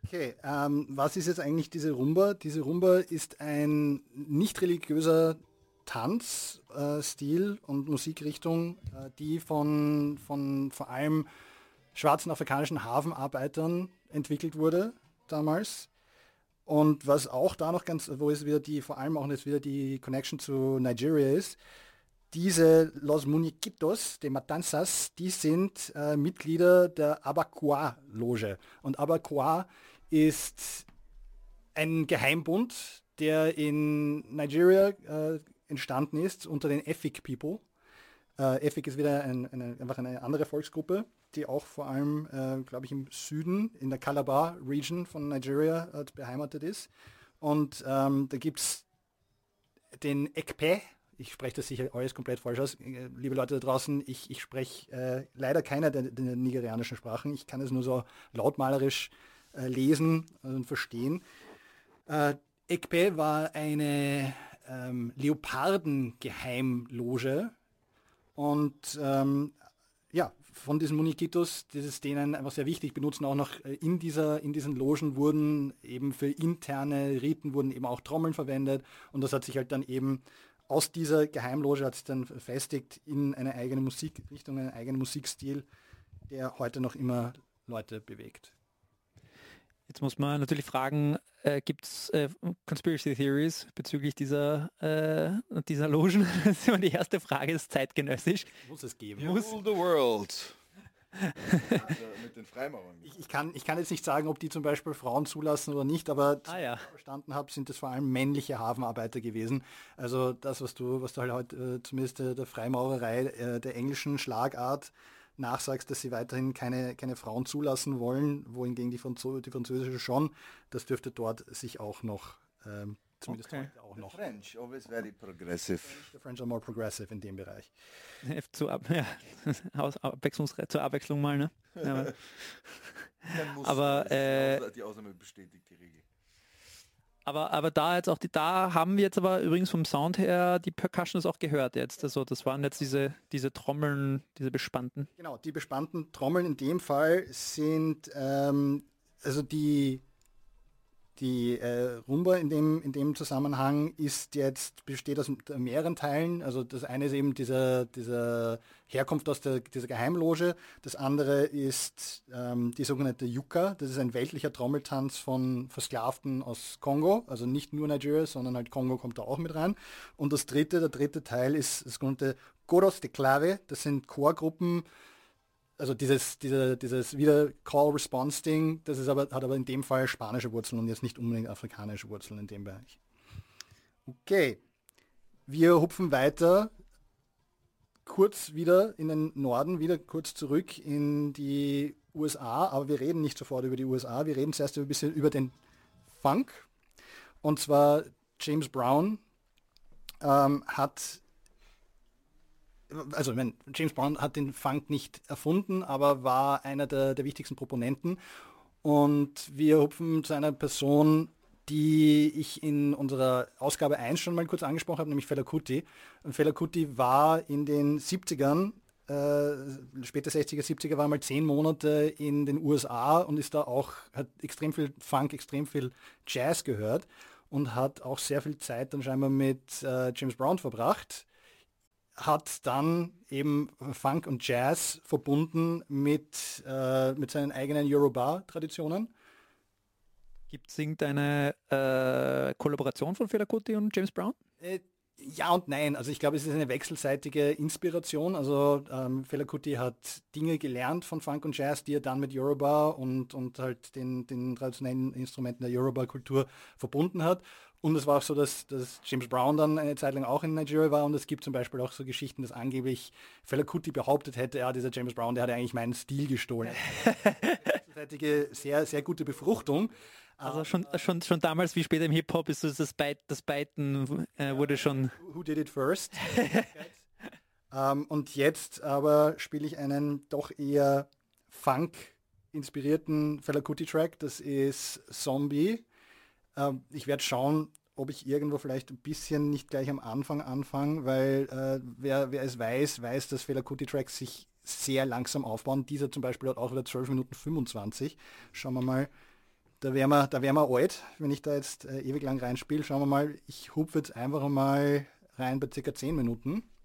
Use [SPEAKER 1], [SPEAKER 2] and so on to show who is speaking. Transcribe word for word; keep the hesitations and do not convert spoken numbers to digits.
[SPEAKER 1] Okay, ähm, was ist jetzt eigentlich diese Rumba? Diese Rumba ist ein nicht religiöser Tanzstil äh, Stil und Musikrichtung, äh, die von, von vor allem schwarzen afrikanischen Hafenarbeitern entwickelt wurde damals. Und was auch da noch ganz, wo es wieder die, vor allem auch jetzt wieder die Connection zu Nigeria ist, diese Los Muñequitos de Matanzas, die sind äh, Mitglieder der Abacoa-Loge. Und Abacoa ist ein Geheimbund, der in Nigeria äh, entstanden ist unter den Efik People. Äh, Efik ist wieder ein, eine, einfach eine andere Volksgruppe, die auch vor allem, äh, glaube ich, im Süden, in der Calabar Region von Nigeria äh, beheimatet ist. Und ähm, da gibt es den Ekpe. Ich spreche das sicher alles komplett falsch aus. Äh, Liebe Leute da draußen, ich, ich spreche äh, leider keiner der, der nigerianischen Sprachen. Ich kann es nur so lautmalerisch äh, lesen und verstehen. Äh, Ekpe war eine ähm, Leoparden-Geheimloge und ähm, ja, von diesen Muniquitos, das ist denen einfach sehr wichtig, benutzen auch noch äh, in, dieser, in diesen Logen wurden eben für interne Riten wurden eben auch Trommeln verwendet und das hat sich halt dann eben aus dieser Geheimloge hat sich dann verfestigt in eine eigene Musikrichtung, einen eigenen Musikstil, der heute noch immer Leute bewegt.
[SPEAKER 2] Jetzt muss man natürlich fragen, äh, gibt es äh, Conspiracy Theories bezüglich dieser, äh, dieser Logen? Das ist immer die erste Frage, ist zeitgenössisch.
[SPEAKER 1] Muss es geben.
[SPEAKER 3] You rule the world. Mit den Freimaurern.
[SPEAKER 1] Ich, ich, kann, ich kann jetzt nicht sagen, ob die zum Beispiel Frauen zulassen oder nicht, aber
[SPEAKER 2] ah, ja.
[SPEAKER 1] was ich verstanden habe, sind das vor allem männliche Hafenarbeiter gewesen. Also das, was du, was du halt heute äh, zumindest der, der Freimaurerei, äh, der englischen Schlagart nachsagst, dass sie weiterhin keine, keine Frauen zulassen wollen, wohingegen die, Franzo die französische schon, das dürfte dort sich auch noch, ähm, zumindest
[SPEAKER 2] okay.
[SPEAKER 1] heute auch noch.
[SPEAKER 3] The French, always very progressive.
[SPEAKER 1] The French are more progressive in dem Bereich.
[SPEAKER 2] Zu, ab, ja, aus, Abwechslungs zur Abwechslung mal, ne? Ja. aber äh,
[SPEAKER 3] die Ausnahme bestätigt die Regel.
[SPEAKER 2] Aber, aber da jetzt auch die, da haben wir jetzt aber übrigens vom Sound her die Percussions auch gehört jetzt. Also das waren jetzt diese, diese Trommeln, diese bespannten.
[SPEAKER 1] Genau, die bespannten Trommeln in dem Fall sind ähm, also die Die äh, Rumba in dem, in dem Zusammenhang ist jetzt, besteht aus mehreren Teilen. Also das eine ist eben dieser, dieser Herkunft aus der, dieser Geheimloge. Das andere ist ähm, die sogenannte Yucca. Das ist ein weltlicher Trommeltanz von Versklavten aus Kongo. Also nicht nur Nigeria, sondern halt Kongo kommt da auch mit rein. Und das dritte, der dritte Teil ist das sogenannte Coros de Clave. Das sind Chorgruppen. Also dieses, diese, dieses wieder Call-Response-Ding, das ist aber, hat aber in dem Fall spanische Wurzeln und jetzt nicht unbedingt afrikanische Wurzeln in dem Bereich. Okay, wir hupfen weiter, kurz wieder in den Norden, wieder kurz zurück in die U S A, aber wir reden nicht sofort über die U S A, wir reden zuerst ein bisschen über den Funk. Und zwar James Brown ähm, hat Also ich meine, James Brown hat den Funk nicht erfunden, aber war einer der, der wichtigsten Proponenten. Und wir hupfen zu einer Person, die ich in unserer Ausgabe eins schon mal kurz angesprochen habe, nämlich Fela Kuti. Und Fela Kuti war in den siebzigern, äh, später sechziger, siebziger, war mal zehn Monate in den U S A und ist da auch, hat extrem viel Funk, extrem viel Jazz gehört und hat auch sehr viel Zeit dann scheinbar mit äh, James Brown verbracht. Hat dann eben Funk und Jazz verbunden mit, äh, mit seinen eigenen Yoruba-Traditionen.
[SPEAKER 2] Gibt es irgendeine äh, Kollaboration von Fela Kuti und James Brown?
[SPEAKER 1] Äh, ja und nein. Also ich glaube, es ist eine wechselseitige Inspiration. Also ähm, Fela Kuti hat Dinge gelernt von Funk und Jazz, die er dann mit Yoruba und, und halt den, den traditionellen Instrumenten der Yoruba-Kultur verbunden hat. Und es war auch so, dass, dass James Brown dann eine Zeit lang auch in Nigeria war und es gibt zum Beispiel auch so Geschichten, dass angeblich Fela Kuti behauptet hätte, ja, dieser James Brown, der hat eigentlich meinen Stil gestohlen. Wechselseitige, sehr, sehr gute Befruchtung.
[SPEAKER 2] Also schon, schon, schon damals wie später im Hip-Hop ist das, das, Beit, das Beiten äh, wurde schon...
[SPEAKER 1] Who did it first? um, und jetzt aber spiele ich einen doch eher Funk-inspirierten Fela Kuti-Track, das ist Zombie. Ich werde schauen, ob ich irgendwo vielleicht ein bisschen nicht gleich am Anfang anfange, weil äh, wer, wer es weiß, weiß, dass Fela Kuti-Tracks sich sehr langsam aufbauen. Dieser zum Beispiel hat auch wieder zwölf Minuten fünfundzwanzig. Schauen wir mal, da wären wir, da wären wir alt, wenn ich da jetzt äh, ewig lang reinspiele. Schauen wir mal, ich hupfe jetzt einfach mal rein bei circa zehn Minuten.